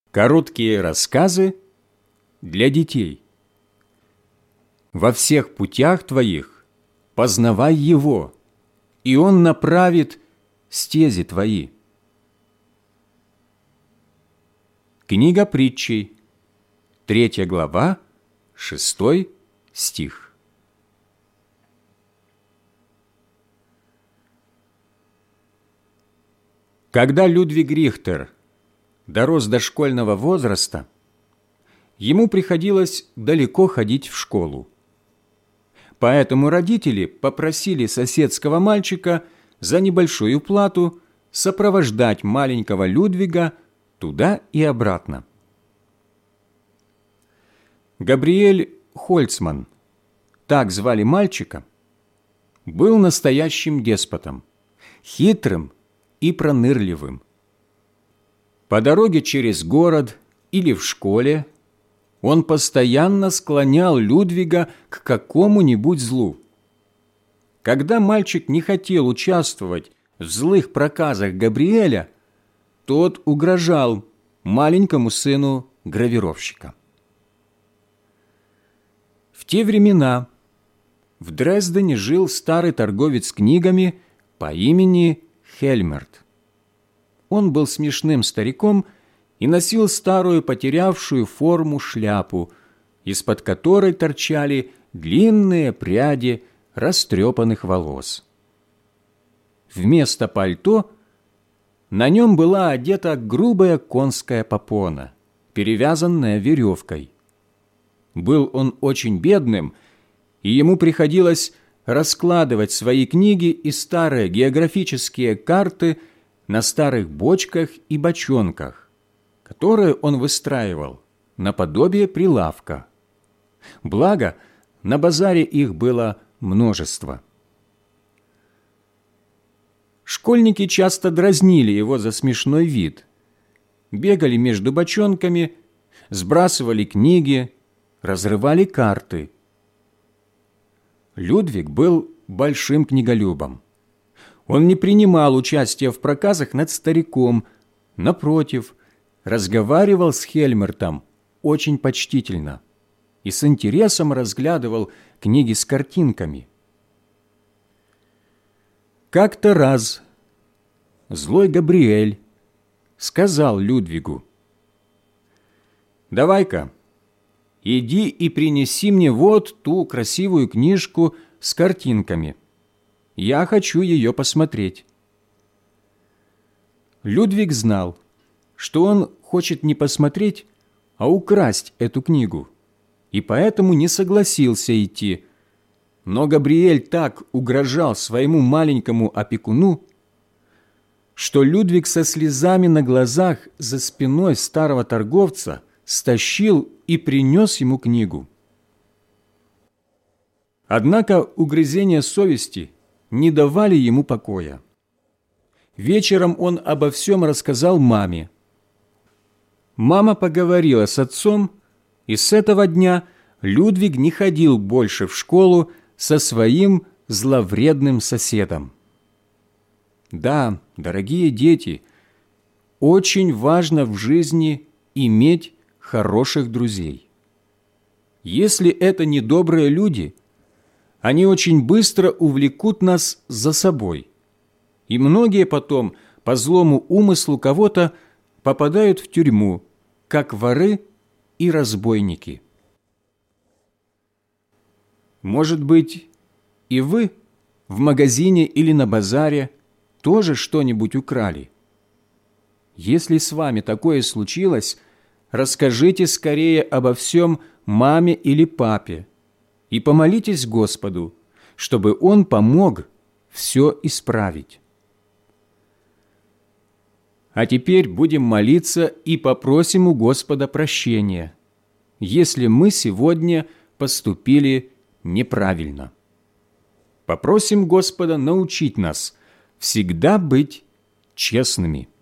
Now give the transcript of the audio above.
Короткие рассказы для детей. Во всех путях твоих познавай Его, и Он направит стези твои. Книга притчей, 3 глава, 6 стих. Когда Людвиг Рихтер дорос до школьного возраста, ему приходилось далеко ходить в школу. Поэтому родители попросили соседского мальчика за небольшую плату сопровождать маленького Людвига туда и обратно. Габриэль Хольцман, так звали мальчика, был настоящим деспотом, хитрым и пронырливым. По дороге через город или в школе он постоянно склонял Людвига к какому-нибудь злу. Когда мальчик не хотел участвовать в злых проказах Габриэля, тот угрожал маленькому сыну гравировщика. В те времена в Дрездене жил старый торговец книгами по имени Хельмерт. Он был смешным стариком и носил старую потерявшую форму шляпу, из-под которой торчали длинные пряди растрепанных волос. Вместо пальто на нем была одета грубая конская попона, перевязанная веревкой. Был он очень бедным, и ему приходилось раскладывать свои книги и старые географические карты на старых бочках и бочонках, которые он выстраивал наподобие прилавка. Благо, на базаре их было множество. Школьники часто дразнили его за смешной вид, бегали между бочонками, сбрасывали книги, разрывали карты. Людвиг был большим книголюбом. Он не принимал участия в проказах над стариком, напротив, разговаривал с Хельмертом очень почтительно и с интересом разглядывал книги с картинками. Как-то раз злой Габриэль сказал Людвигу: «Давай-ка, иди и принеси мне вот ту красивую книжку с картинками. Я хочу ее посмотреть». Людвиг знал, что он хочет не посмотреть, а украсть эту книгу, и поэтому не согласился идти. Но Габриэль так угрожал своему маленькому опекуну, что Людвиг со слезами на глазах за спиной старого торговца стащил и принес ему книгу. Однако угрызения совести не давали ему покоя. Вечером он обо всем рассказал маме. Мама поговорила с отцом, и с этого дня Людвиг не ходил больше в школу со своим зловредным соседом. Да, дорогие дети, очень важно в жизни иметь хороших друзей. Если это недобрые люди, они очень быстро увлекут нас за собой, и многие потом по злому умыслу кого-то попадают в тюрьму, как воры и разбойники. Может быть, и вы в магазине или на базаре тоже что-нибудь украли? Если с вами такое случилось, расскажите скорее обо всем маме или папе и помолитесь Господу, чтобы Он помог все исправить. А теперь будем молиться и попросим у Господа прощения, если мы сегодня поступили неправильно. Попросим Господа научить нас всегда быть честными.